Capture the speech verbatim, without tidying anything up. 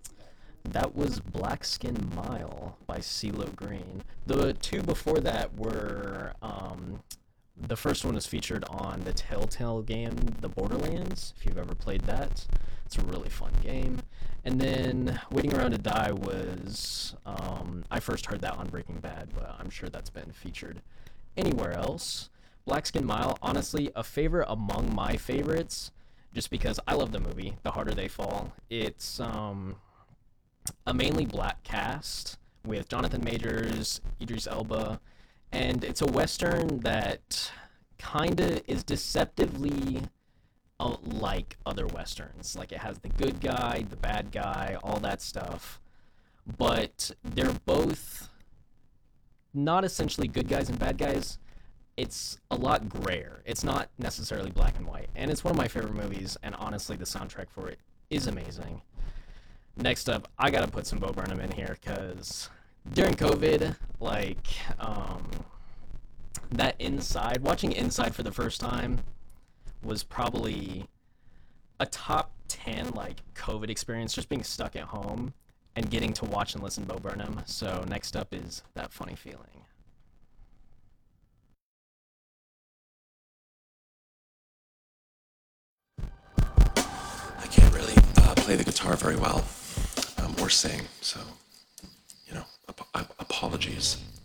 That was Black Skin Mile by CeeLo Green. The two before that were um, the first one was featured on the Telltale game, The Borderlands. If you've ever played that, it's a really fun game. And then Waiting Around to Die was um, I first heard that on Breaking Bad, but I'm sure that's been featured anywhere else. Black Skin Mile, honestly, a favorite among my favorites, just because I love the movie. The Harder They Fall. It's um, a mainly black cast with Jonathan Majors, Idris Elba, and it's a western that kind of is deceptively uh, like other westerns. Like it has the good guy, the bad guy, all that stuff, but they're both not essentially good guys and bad guys. It's a lot grayer. It's not necessarily black and white, and it's one of my favorite movies. And honestly, the soundtrack for it is amazing. Next up, I gotta put some Bo Burnham in here because during COVID, like um, that Inside, watching Inside for the first time was probably a top ten like COVID experience. Just being stuck at home and getting to watch and listen to Bo Burnham. So next up is That Funny Feeling. I can't really uh, play the guitar very well um, or sing, so, you know, ap- ap- apologies.